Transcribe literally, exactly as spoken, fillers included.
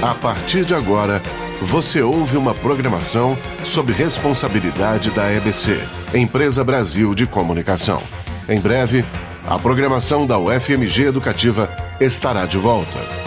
A partir de agora, você ouve uma programação sob responsabilidade da E B C, Empresa Brasil de Comunicação. Em breve, a programação da U F M G Educativa estará de volta.